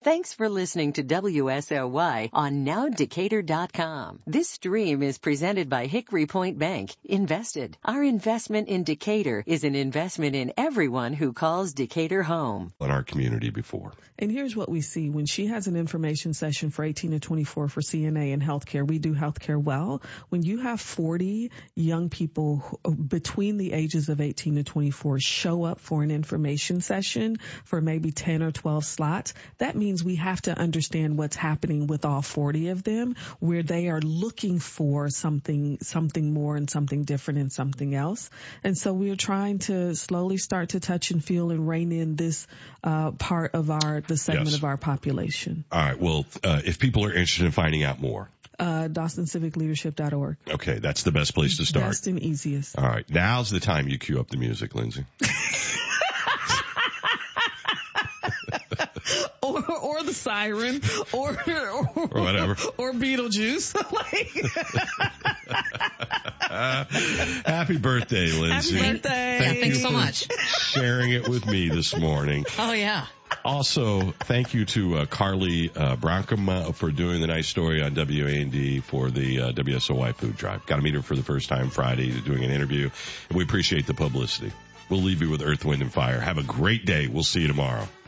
Thanks for listening to WSOY on NowDecatur.com. This stream is presented by Hickory Point Bank. Invested. Our investment in Decatur is an investment in everyone who calls Decatur home. In our community before. And here's what we see. When she has an information session for 18 to 24 for CNA and healthcare, we do healthcare well. When you have 40 young people between the ages of 18 to 24 show up for an information session for maybe 10 or 12 slots, that means we have to understand what's happening with all 40 of them, where they are looking for something more and something different and something else. And so we are trying to slowly start to touch and feel and rein in this part of the segment of our population. All right. Well, if people are interested in finding out more, DawsonCivicLeadership.org. Okay, that's the best place to start. Best and easiest. All right. Now's the time you cue up the music, Lindsay. or the siren, or whatever, or Beetlejuice. Happy birthday, Lindsay! Happy birthday! Thanks so much. Sharing it with me this morning. Oh yeah. Also, thank you to Carly Broncom for doing the nice story on WAND for the WSOY food drive. Got to meet her for the first time Friday, doing an interview, and we appreciate the publicity. We'll leave you with Earth, Wind, and Fire. Have a great day. We'll see you tomorrow.